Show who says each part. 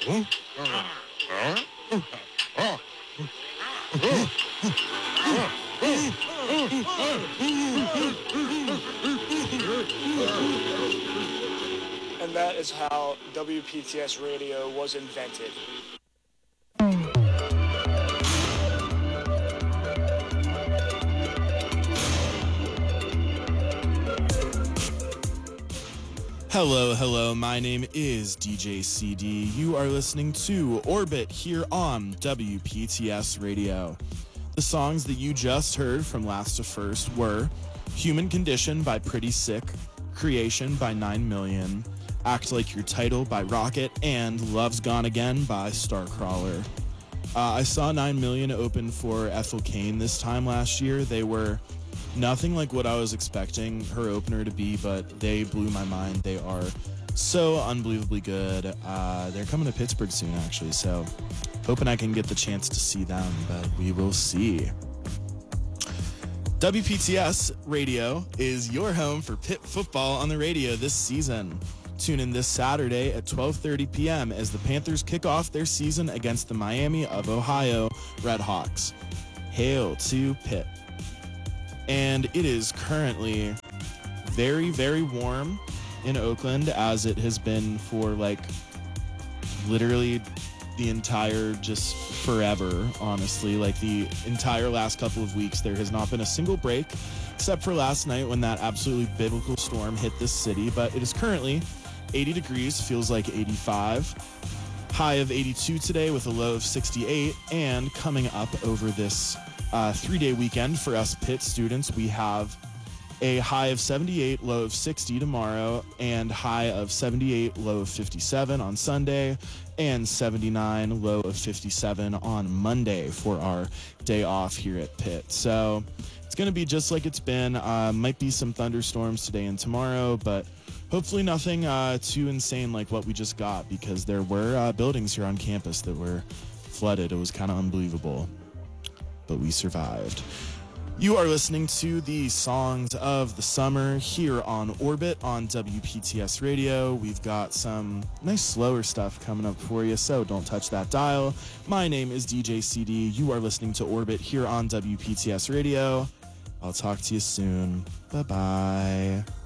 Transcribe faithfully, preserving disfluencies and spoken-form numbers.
Speaker 1: And that is how W P T S radio was invented.
Speaker 2: Hello, hello, my name is D J C D. You are listening to Orbit here on W P T S Radio. The songs that you just heard from last to first were Human Condition by Pretty Sick, Creation by nine million, Act Like Your Title by Rocket, and Love's Gone Again by Starcrawler. Uh, I saw nine million open for Ethel Cain this time last year. They were nothing like what I was expecting her opener to be, but they blew my mind. They are so unbelievably good. Uh, they're coming to Pittsburgh soon, actually, so hoping I can get the chance to see them, but we will see. W P T S Radio is your home for Pitt football on the radio this season. Tune in this Saturday at twelve thirty p.m. as the Panthers kick off their season against the Miami of Ohio Redhawks. Hail to Pitt. And it is currently very, very warm in Oakland, as it has been for like literally the entire just forever, honestly. Like the entire last couple of weeks, there has not been a single break except for last night when that absolutely biblical storm hit this city. But it is currently eighty degrees, feels like eighty-five. High of eighty-two today with a low of sixty-eight. And coming up over this uh, three-day weekend for us Pitt students, we have a high of seventy-eight, low of sixty tomorrow, and high of seventy-eight, low of fifty-seven on Sunday, and seventy-nine, low of fifty-seven on Monday for our day off here at Pitt. So it's going to be just like it's been. Uh, might be some thunderstorms today and tomorrow, but hopefully nothing uh, too insane like what we just got, because there were uh, buildings here on campus that were flooded. It was kind of unbelievable, but we survived. You are listening to the songs of the summer here on Orbit on W P T S Radio. We've got some nice slower stuff coming up for you, so don't touch that dial. My name is D J C D. You are listening to Orbit here on W P T S Radio. I'll talk to you soon. Bye-bye.